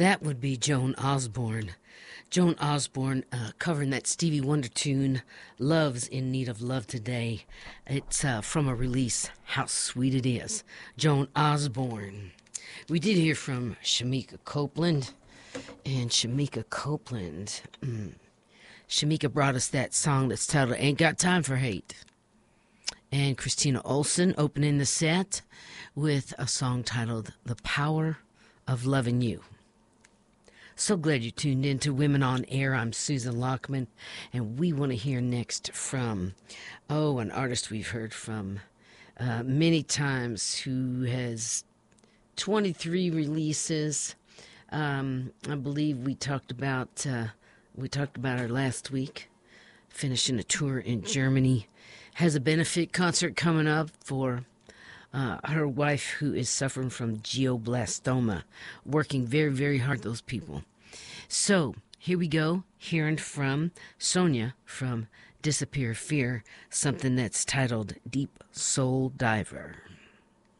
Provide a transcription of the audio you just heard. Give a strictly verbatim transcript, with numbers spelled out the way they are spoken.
That would be Joan Osborne. Joan Osborne uh, covering that Stevie Wonder tune, Love's in Need of Love Today. It's uh, from a release, How Sweet It Is. Joan Osborne. We did hear from Shamika Copeland. And Shamika Copeland, mm, Shamika brought us that song that's titled Ain't Got Time for Hate. And Christina Olson opening the set with a song titled The Power of Loving You. So glad you tuned in to Women on Air. I'm Susan Lockman, and we want to hear next from, oh, an artist we've heard from uh, many times who has twenty-three releases. Um, I believe we talked about uh, we talked about her last week, finishing a tour in Germany. Has a benefit concert coming up for uh, her wife who is suffering from glioblastoma, working very, very hard, those people. So here we go, hearing from Sonia from Disappear Fear, something that's titled Deep Soul Diver.